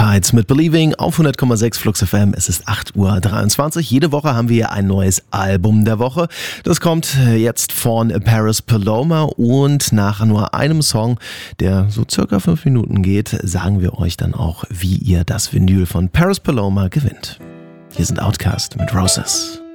Nights mit Believing auf 100,6 Flux FM. Es ist 8:23 Uhr. Jede Woche haben wir ein neues Album der Woche. Das kommt jetzt von Paris Paloma und nach nur einem Song, der so circa 5 Minuten geht, sagen wir euch dann auch, wie ihr das Vinyl von Paris Paloma gewinnt. Hier sind Outkast mit Roses.